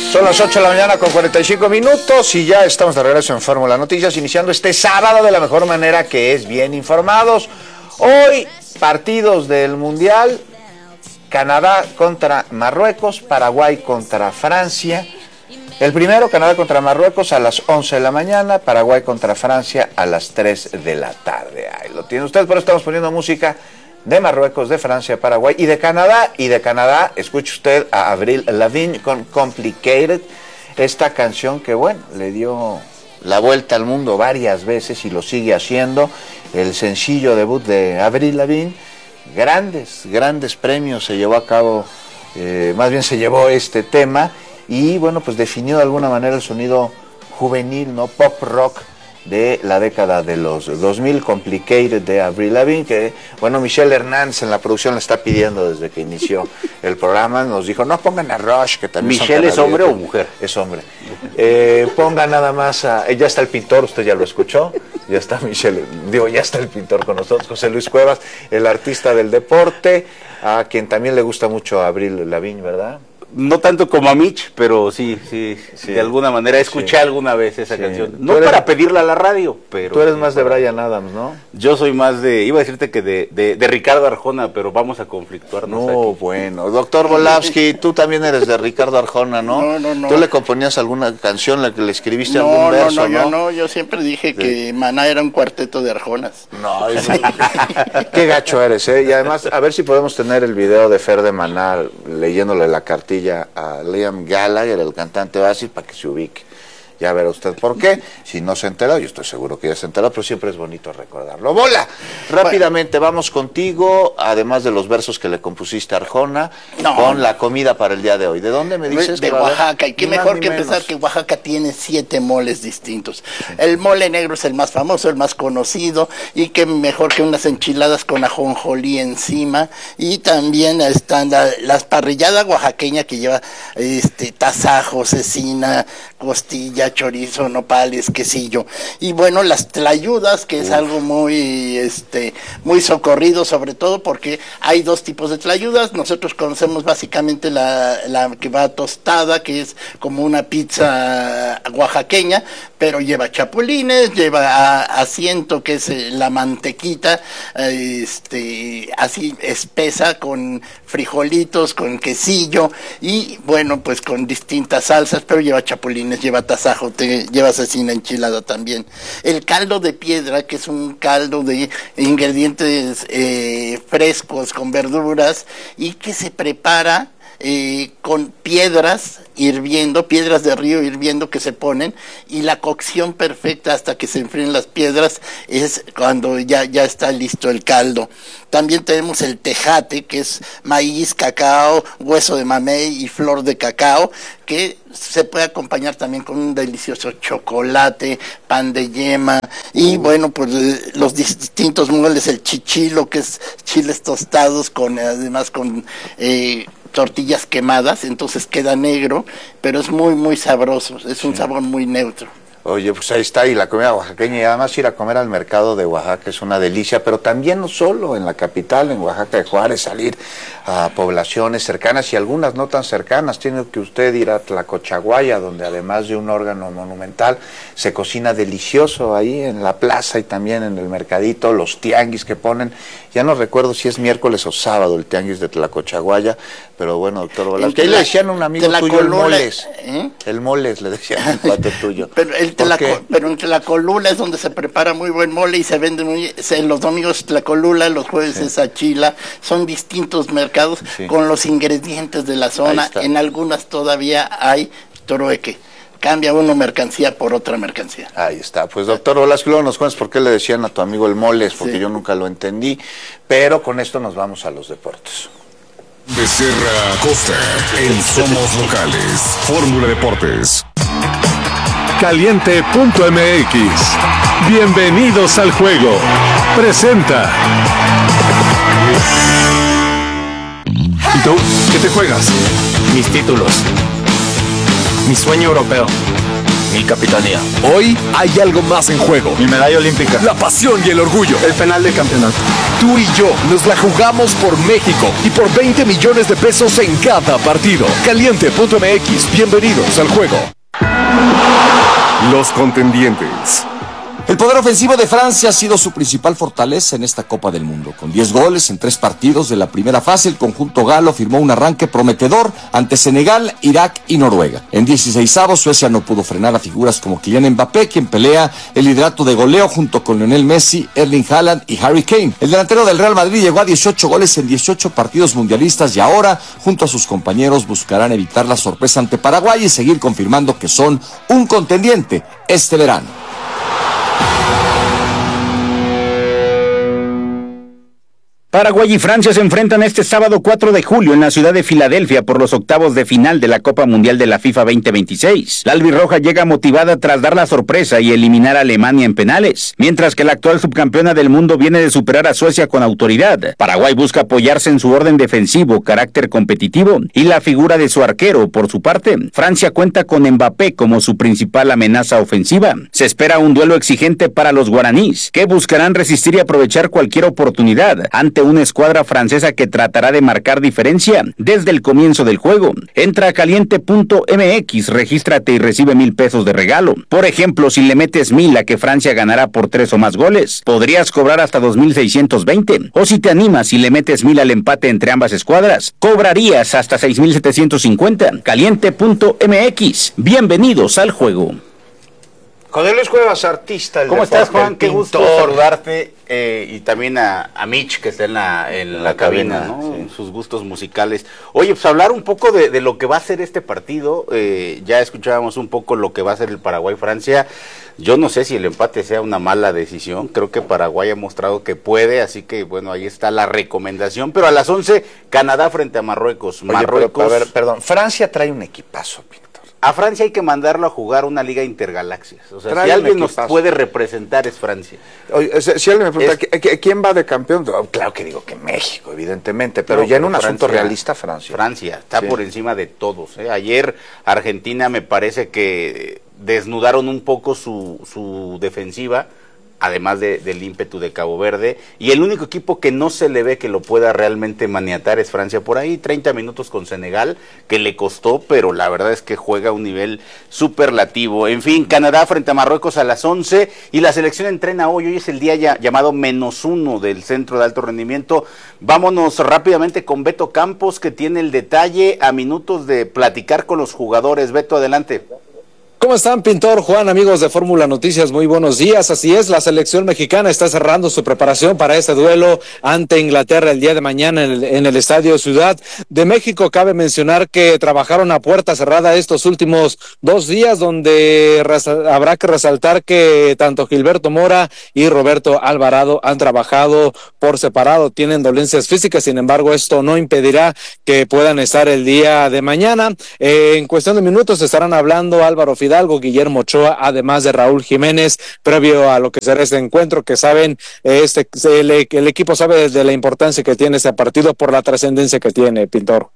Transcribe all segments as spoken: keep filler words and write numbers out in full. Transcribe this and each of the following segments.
Son las ocho de la mañana con cuarenta y cinco minutos y ya estamos de regreso en Fórmula Noticias, iniciando este sábado de la mejor manera, que es bien informados. Hoy, partidos del Mundial: Canadá contra Marruecos, Paraguay contra Francia. El primero, Canadá contra Marruecos, a las once de la mañana, Paraguay contra Francia a las tres de la tarde. Ahí lo tiene usted, pero estamos poniendo música de Marruecos, de Francia, Paraguay y de Canadá. Y de Canadá, escuche usted a Avril Lavigne con Complicated, esta canción que, bueno, le dio la vuelta al mundo varias veces y lo sigue haciendo. El sencillo debut de Avril Lavigne, grandes, grandes premios se llevó a cabo, eh, más bien se llevó este tema, y bueno, pues definió de alguna manera el sonido juvenil, ¿no? Pop rock de la década de los dos mil, Complicated de Avril Lavigne, que, bueno, Michelle Hernández en la producción le está pidiendo desde que inició el programa, nos dijo, no pongan a Rush, que también ¿Michelle es hombre o mujer? Es hombre. Eh, ponga nada más a, ya está el pintor, usted ya lo escuchó, ya está Michelle, digo, ya está el pintor con nosotros, José Luis Cuevas, el artista del deporte, a quien también le gusta mucho a Avril Lavigne, ¿verdad? No tanto como a Mitch, pero sí, sí, sí, de alguna manera escuché sí. alguna vez esa sí. canción. No eres, para pedirla a la radio, pero... Tú eres más de Bryan Adams, ¿no? Yo soy más de, iba a decirte que de, de, de Ricardo Arjona, pero vamos a conflictuarnos No, aquí. bueno. Doctor Volavsky, tú también eres de Ricardo Arjona, ¿no? No, no, no. ¿Tú le componías alguna canción, la que le escribiste no, algún verso, no? No, yo no, yo siempre dije sí. que Maná era un cuarteto de Arjonas. No, eso... Qué gacho eres, ¿eh? Y además, a ver si podemos tener el video de Fer de Maná leyéndole la cartilla a Liam Gallagher, el cantante Oasis, para que se ubique. Ya verá usted por qué. Si no se enteró, yo estoy seguro que ya se enteró, pero siempre es bonito recordarlo. ¡Bola! Rápidamente, bueno. Vamos contigo, además de los versos que le compusiste a Arjona, no. con la comida para el día de hoy. ¿De dónde me dices? De Oaxaca, y qué mejor que empezar que Oaxaca tiene siete moles distintos. Sí. El mole negro es el más famoso, el más conocido, y qué mejor que unas enchiladas con ajonjolí encima, y también están la, las parrilladas oaxaqueñas que lleva este tasajo, cecina, costilla, chorizo, nopales, quesillo, y bueno, las tlayudas, que es Uf. algo muy este muy socorrido, sobre todo porque hay dos tipos de tlayudas. Nosotros conocemos básicamente la, la que va tostada, que es como una pizza oaxaqueña, pero lleva chapulines, lleva asiento, que es la mantequita, este así espesa, con frijolitos, con quesillo, y bueno, pues con distintas salsas, pero lleva chapulines, lleva tasajo, te lleva cecina enchilada también. El caldo de piedra, que es un caldo de ingredientes eh, frescos con verduras, y que se prepara eh, con piedras hirviendo, piedras de río hirviendo que se ponen, y la cocción perfecta hasta que se enfríen las piedras es cuando ya, ya está listo el caldo. También tenemos el tejate, que es maíz, cacao, hueso de mamey y flor de cacao, que se puede acompañar también con un delicioso chocolate, pan de yema, y bueno, pues los distintos moles, el chichilo, que es chiles tostados con, además con eh, tortillas quemadas, entonces queda negro, pero es muy, muy sabroso, es un sí. sabor muy neutro. Oye, pues ahí está, y la comida oaxaqueña, y además ir a comer al mercado de Oaxaca es una delicia, pero también no solo en la capital, en Oaxaca de Juárez, salir a poblaciones cercanas y algunas no tan cercanas. Tiene que usted ir a Tlacochaguaya, donde además de un órgano monumental, se cocina delicioso ahí en la plaza y también en el mercadito, los tianguis que ponen. Ya no recuerdo si es miércoles o sábado el tianguis de Tlacochaguaya, pero bueno, doctor Volavsky, ahí le decían a un amigo tuyo el moles, ¿eh? el moles le decían a un cuate tuyo. Pero el Tlaco, pero en Tlacolula es donde se prepara muy buen mole y se vende muy, se, los domingos Tlacolula, los jueves sí. es Achila, son distintos mercados sí. con los ingredientes de la zona. En algunas todavía hay trueque, cambia uno mercancía por otra mercancía. Ahí está, pues doctor Volavsky, luego nos cuentas por qué le decían a tu amigo el moles, porque sí. yo nunca lo entendí, pero con esto nos vamos a los deportes. Becerra Costa en Somos Locales, Fórmula Deportes. Caliente punto m x. Bienvenidos al juego. Presenta. ¿Y tú? ¿Qué te juegas? Mis títulos. Mi sueño europeo. Mi capitanía. Hoy hay algo más en juego. Mi medalla olímpica. La pasión y el orgullo. El penal de campeonato. Tú y yo nos la jugamos por México y por veinte millones de pesos en cada partido. Caliente punto m x. Bienvenidos al juego. Los contendientes. El poder ofensivo de Francia ha sido su principal fortaleza en esta Copa del Mundo. Con diez goles en tres partidos de la primera fase, el conjunto galo firmó un arranque prometedor ante Senegal, Irak y Noruega. En dieciseisavos, Suecia no pudo frenar a figuras como Kylian Mbappé, quien pelea el liderato de goleo junto con Lionel Messi, Erling Haaland y Harry Kane. El delantero del Real Madrid llegó a dieciocho goles en dieciocho partidos mundialistas y ahora, junto a sus compañeros, buscarán evitar la sorpresa ante Paraguay y seguir confirmando que son un contendiente este verano. Paraguay y Francia se enfrentan este sábado cuatro de julio en la ciudad de Filadelfia por los octavos de final de la Copa Mundial de la FIFA veinte veintiséis. La albirroja llega motivada tras dar la sorpresa y eliminar a Alemania en penales, mientras que la actual subcampeona del mundo viene de superar a Suecia con autoridad. Paraguay busca apoyarse en su orden defensivo, carácter competitivo y la figura de su arquero. Por su parte, Francia cuenta con Mbappé como su principal amenaza ofensiva. Se espera un duelo exigente para los guaraníes, que buscarán resistir y aprovechar cualquier oportunidad ante una escuadra francesa que tratará de marcar diferencia desde el comienzo del juego. Entra a caliente punto m x, regístrate y recibe mil pesos de regalo. Por ejemplo, si le metes mil a que Francia ganará por tres o más goles, podrías cobrar hasta dos mil seiscientos veinte. O si te animas y le metes mil al empate entre ambas escuadras, cobrarías hasta seis mil setecientos cincuenta. caliente punto m x. Bienvenidos al juego. José Luis Cuevas, artista. El ¿Cómo deporte, estás, Juan? Qué gusto pintor. saludarte. Eh, y también a, a Mitch, que está en la, en la, la cabina, cabina, ¿no? sí. En sus gustos musicales. Oye, pues hablar un poco de, de lo que va a ser este partido. Eh, ya escuchábamos un poco lo que va a ser el Paraguay-Francia. Yo no sé si el empate sea una mala decisión. Creo que Paraguay ha mostrado que puede, así que, bueno, ahí está la recomendación. Pero a las once, Canadá frente a Marruecos. Oye, Marruecos. pero, a ver, perdón, Francia trae un equipazo, Víctor. A Francia hay que mandarlo a jugar una liga intergalaxias. O sea, Trae si un alguien nos equipazo. puede representar es Francia. Oye, si si alguien me pregunta, Es- ¿qui- qui- ¿quién va de campeón? Oh, claro que digo que México, evidentemente, pero No, ya en pero un asunto Francia- realista, Francia. Francia está Sí. por encima de todos. ¿eh? Ayer Argentina me parece que desnudaron un poco su, su defensiva, además de, del ímpetu de Cabo Verde, y el único equipo que no se le ve que lo pueda realmente maniatar es Francia. Por ahí treinta minutos con Senegal, que le costó, pero la verdad es que juega a un nivel superlativo. En fin, Canadá frente a Marruecos a las once, y la selección entrena hoy. Hoy es el día ya, llamado menos uno del centro de alto rendimiento. Vámonos rápidamente con Beto Campos, que tiene el detalle a minutos de platicar con los jugadores. Beto, adelante. ¿Cómo están, Pintor, Juan, amigos de Fórmula Noticias? Muy buenos días. Así es, la selección mexicana está cerrando su preparación para este duelo ante Inglaterra el día de mañana en el, en el Estadio Ciudad de México. Cabe mencionar que trabajaron a puerta cerrada estos últimos dos días, donde resa- habrá que resaltar que tanto Gilberto Mora y Roberto Alvarado han trabajado por separado, tienen dolencias físicas, sin embargo, esto no impedirá que puedan estar el día de mañana. Eh, en cuestión de minutos estarán hablando Álvaro Fidalgo, Guillermo Ochoa, además de Raúl Jiménez, previo a lo que será este encuentro, que saben, eh, este el, el equipo sabe de la importancia que tiene este partido por la trascendencia que tiene, Pintor.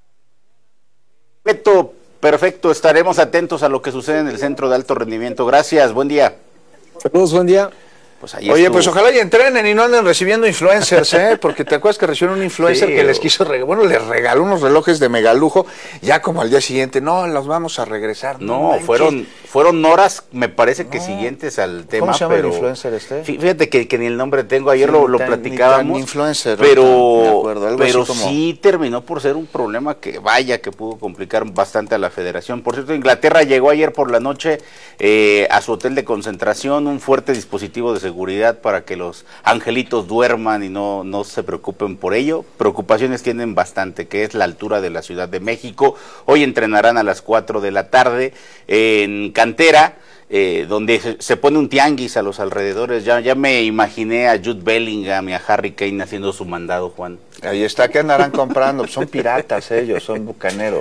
Beto, perfecto, estaremos atentos a lo que sucede en el centro de alto rendimiento. Gracias, buen día. Saludos, buen día. Pues ahí Oye, estuvo. pues ojalá y entrenen y no anden recibiendo influencers, ¿eh? Porque te acuerdas que recibieron un influencer Sí, que les o- quiso regalar, bueno, les regaló unos relojes de megalujo, ya como al día siguiente, no, los vamos a regresar. No, manches. fueron fueron horas, me parece que No. siguientes al tema, ¿Cómo se llama el pero influencer este? fí- fíjate que, que ni el nombre tengo, ayer Sí, lo, ni lo tan- platicábamos, ni tan influencer, ahorita me pero acuerdo, algo pero así como- sí terminó por ser un problema que vaya que pudo complicar bastante a la federación. Por cierto, Inglaterra llegó ayer por la noche eh, a su hotel de concentración, un fuerte dispositivo de seguridad para que los angelitos duerman y no, no se preocupen por ello. Preocupaciones tienen bastante, que es la altura de la Ciudad de México. Hoy entrenarán a las cuatro de la tarde en Cantera, eh, donde se, se pone un tianguis a los alrededores. Ya, ya me imaginé a Jude Bellingham y a Harry Kane haciendo su mandado, Juan. Ahí está, ¿qué andarán comprando? Son piratas ellos, son bucaneros.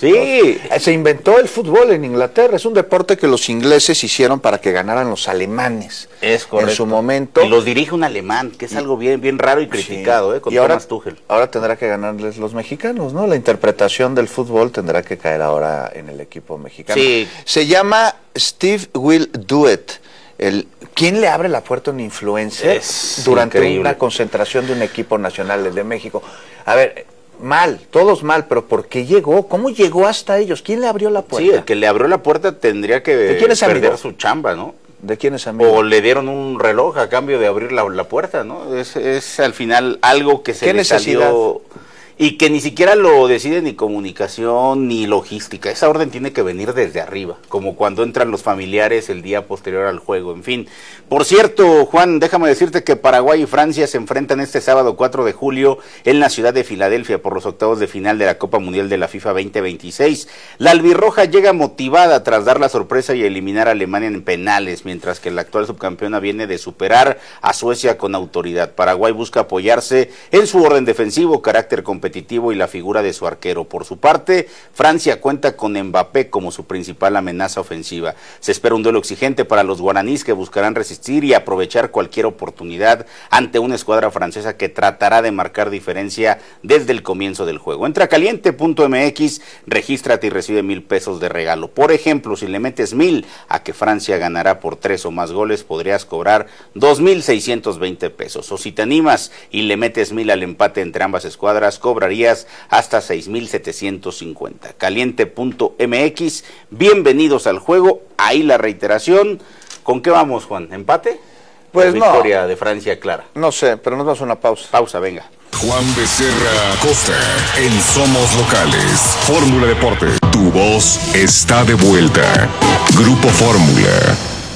Sí. Se inventó el fútbol en Inglaterra. Es un deporte que los ingleses hicieron para que ganaran los alemanes. Es correcto. En su momento. Y los dirige un alemán, que es algo bien, bien raro y criticado, sí. ¿eh? Con y ahora, Thomas Tuchel. Ahora tendrá que ganarles los mexicanos, ¿no? La interpretación del fútbol tendrá que caer ahora en el equipo mexicano. Sí. Se llama Steve Will Do It. El, ¿Quién le abre la puerta a un influencer es durante increíble. Una concentración de un equipo nacional, el de México? A ver, mal, todos mal, pero ¿por qué llegó? ¿Cómo llegó hasta ellos? ¿Quién le abrió la puerta? Sí, el que le abrió la puerta tendría que ¿De quién es perder amigo? su chamba, ¿no? ¿De quién es amigo? O le dieron un reloj a cambio de abrir la, la puerta, ¿no? Es, es al final algo que se ¿Qué le necesidad? salió y que ni siquiera lo decide ni comunicación ni logística. Esa orden tiene que venir desde arriba, como cuando entran los familiares el día posterior al juego, en fin. Por cierto, Juan, déjame decirte que Paraguay y Francia se enfrentan este sábado cuatro de julio en la ciudad de Filadelfia por los octavos de final de la Copa Mundial de la FIFA veinte veintiséis. La albirroja llega motivada tras dar la sorpresa y eliminar a Alemania en penales, mientras que la actual subcampeona viene de superar a Suecia con autoridad. Paraguay busca apoyarse en su orden defensivo, carácter competitivo y la figura de su arquero. Por su parte, Francia cuenta con Mbappé como su principal amenaza ofensiva. Se espera un duelo exigente para los guaraníes, que buscarán resistir y aprovechar cualquier oportunidad ante una escuadra francesa que tratará de marcar diferencia desde el comienzo del juego. Entra a caliente punto m x, regístrate y recibe mil pesos de regalo. Por ejemplo, si le metes mil a que Francia ganará por tres o más goles, podrías cobrar dos mil seiscientos veinte pesos. O si te animas y le metes mil al empate entre ambas escuadras, cobrarías hasta seis mil setecientos cincuenta. caliente punto m x, bienvenidos al juego. Ahí la reiteración. ¿Con qué vamos, Juan? ¿Empate? Pues no. Victoria de Francia clara. No sé, pero nos vamos a una pausa. Pausa, venga. Juan Becerra Costa en Somos Locales. Fórmula Deportes. Tu voz está de vuelta. Grupo Fórmula.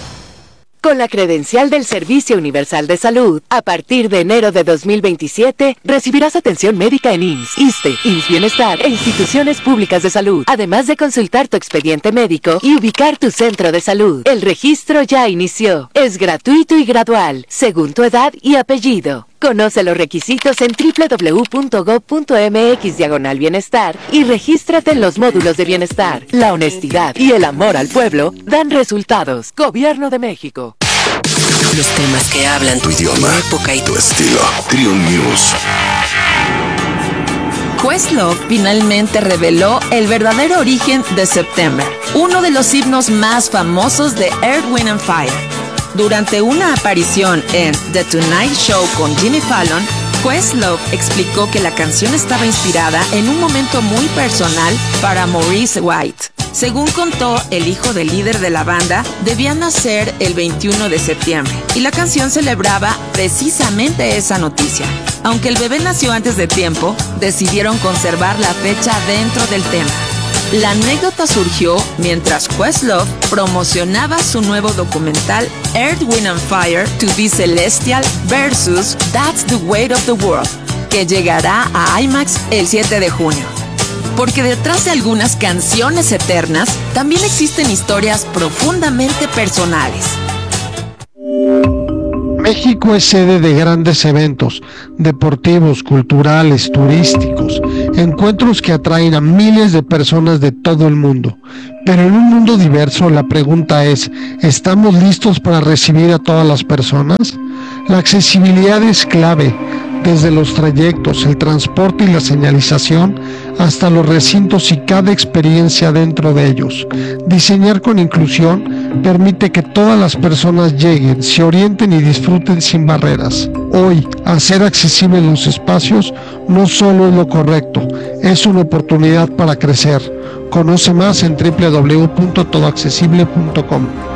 Con la credencial del Servicio Universal de Salud, a partir de enero de dos mil veintisiete, recibirás atención médica en I M S S, ISSSTE, I M S S Bienestar e instituciones públicas de salud, además de consultar tu expediente médico y ubicar tu centro de salud. El registro ya inició. Es gratuito y gradual, según tu edad y apellido. Conoce los requisitos en doble u doble u doble u punto gob punto m x diagonal bienestar y regístrate en los módulos de bienestar. La honestidad y el amor al pueblo dan resultados. Gobierno de México. Los temas que hablan tu idioma, tu época y tu estilo. Triun News. Questlove finalmente reveló el verdadero origen de September, uno de los himnos más famosos de Earth, Wind and Fire. Durante una aparición en The Tonight Show con Jimmy Fallon, Questlove explicó que la canción estaba inspirada en un momento muy personal para Maurice White. Según contó, el hijo del líder de la banda debía nacer el veintiuno de septiembre y la canción celebraba precisamente esa noticia. Aunque el bebé nació antes de tiempo, decidieron conservar la fecha dentro del tema. La anécdota surgió mientras Questlove promocionaba su nuevo documental Earth, Wind and Fire to be Celestial versus That's the Weight of the World, que llegará a IMAX el siete de junio. Porque detrás de algunas canciones eternas, también existen historias profundamente personales. México es sede de grandes eventos deportivos, culturales, turísticos, encuentros que atraen a miles de personas de todo el mundo. Pero en un mundo diverso, la pregunta es, ¿estamos listos para recibir a todas las personas? La accesibilidad es clave, desde los trayectos, el transporte y la señalización, hasta los recintos y cada experiencia dentro de ellos. Diseñar con inclusión permite que todas las personas lleguen, se orienten y disfruten sin barreras. Hoy, hacer accesibles los espacios no solo es lo correcto, es una oportunidad para crecer. Conoce más en doble u doble u doble u punto todo accesible punto com.